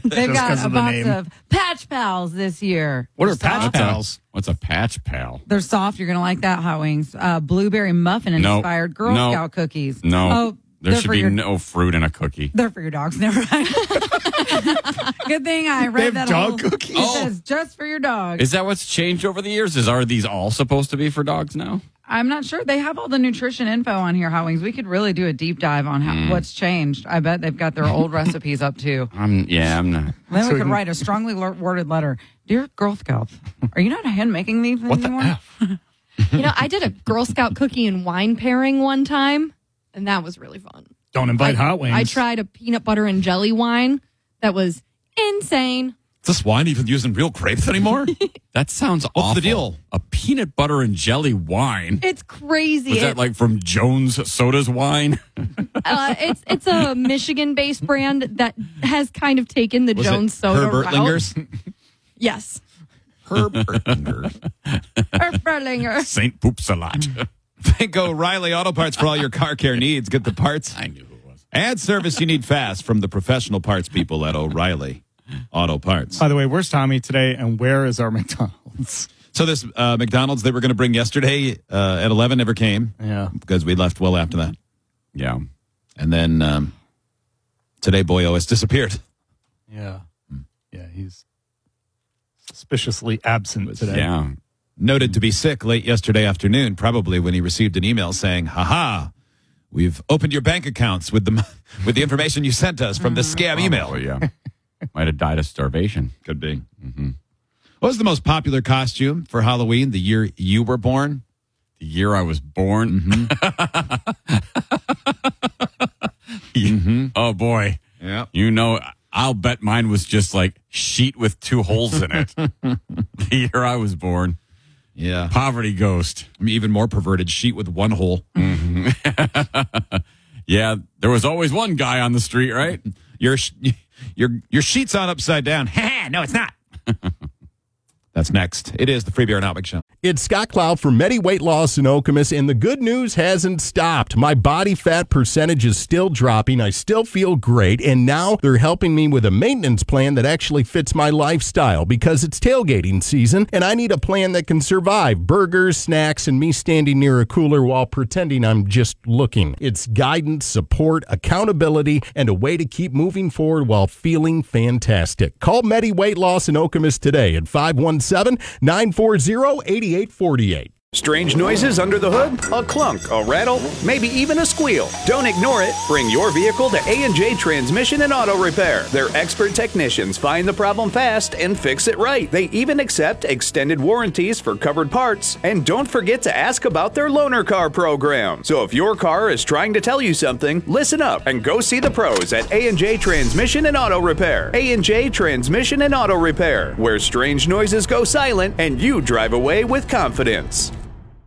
They've Just got 'cause a of the box name. of Patch Pals this year. What They're are Patch soft. Pals? What's a Patch Pal? They're soft. You're going to like that, Hot Wings. Blueberry muffin-inspired Girl No. Scout cookies. No. Oh, There they're should for be your, no fruit in a cookie. They're for your dogs. Never mind. Good thing I read have that dog whole... cookies? It says just for your dog. Is that what's changed over the years? Are these all supposed to be for dogs now? I'm not sure. They have all the nutrition info on here, Hot Wings. We could really do a deep dive on what's changed. I bet they've got their old recipes up, too. I'm not. Then So we we could can- write a strongly worded letter. Dear Girl Scouts, are you not hand making these anymore? I did a Girl Scout cookie and wine pairing one time, and that was really fun. Don't invite Hot Wings. I tried a peanut butter and jelly wine that was insane. Is this wine even using real grapes anymore? That sounds awful. What's the deal? A peanut butter and jelly wine. It's crazy. Was that like from Jones Soda's wine? It's a Michigan-based brand that has kind of taken the Was Jones it Soda Herbert route. Lingers? Yes. Herbert Lingers. Berlinger. St. Poops a lot. Thank O'Reilly Auto Parts for all your car care needs. Get the parts I knew who it was. and service you need fast from the professional parts people at O'Reilly Auto Parts. By the way, where's Tommy today, and where is our McDonald's? So this McDonald's they were going to bring yesterday at 11 never came. Yeah. Because we left well after that. Yeah. And then today Boyo has disappeared. Yeah. Yeah, he's suspiciously absent today. Yeah. Noted to be sick late yesterday afternoon, probably when he received an email saying, "Ha, we've opened your bank accounts with the information you sent us from the scam email." Oh, yeah. Might have died of starvation. Could be. Mm-hmm. What was the most popular costume for Halloween the year you were born? The year I was born. Mm-hmm. Oh, boy. Yeah. I'll bet mine was just like sheet with 2 holes in it. The year I was born. Yeah. Poverty ghost. I mean, even more perverted sheet with 1 hole. Yeah, there was always one guy on the street, right? Your sheet's on upside down. No, it's not. That's next. It is the Free Beer and Outback Show. It's Scott Cloud for Medi Weight Loss in Okemos, and the good news hasn't stopped. My body fat percentage is still dropping. I still feel great, and now they're helping me with a maintenance plan that actually fits my lifestyle because it's tailgating season, and I need a plan that can survive burgers, snacks, and me standing near a cooler while pretending I'm just looking. It's guidance, support, accountability, and a way to keep moving forward while feeling fantastic. Call Medi Weight Loss in Okemos today at 517-940-8848. Strange noises under the hood? A clunk, a rattle, maybe even a squeal. Don't ignore it. Bring your vehicle to A&J Transmission and Auto Repair. Their expert technicians find the problem fast and fix it right. They even accept extended warranties for covered parts. And don't forget to ask about their loaner car program. So if your car is trying to tell you something, listen up and go see the pros at A&J Transmission and Auto Repair. A&J Transmission and Auto Repair, where strange noises go silent and you drive away with confidence.